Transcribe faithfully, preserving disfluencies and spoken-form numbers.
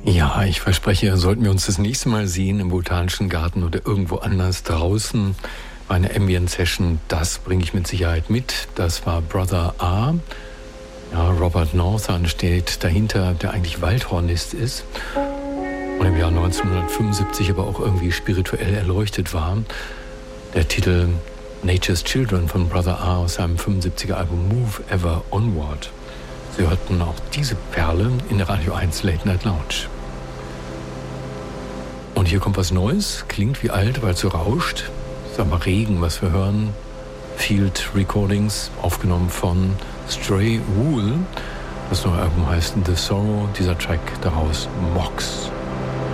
Ja, ich verspreche, sollten wir uns das nächste Mal sehen im Botanischen Garten oder irgendwo anders draußen, eine Ambient-Session, das bringe ich mit Sicherheit mit. Das war Brother A. Ja, Robert Northern steht dahinter, der eigentlich Waldhornist ist und im Jahr neunzehnhundertfünfundsiebzig aber auch irgendwie spirituell erleuchtet war. Der Titel Nature's Children von Brother A aus seinem fünfundsiebziger Album Move Ever Onward. Sie hörten auch diese Perle in der Radio eins Late Night Lounge. Und hier kommt was Neues, klingt wie alt, weil es so rauscht. Ist aber Regen, was wir hören. Field Recordings, aufgenommen von Stray Wool. Das neue Album heißt The Sorrow, dieser Track daraus Mox.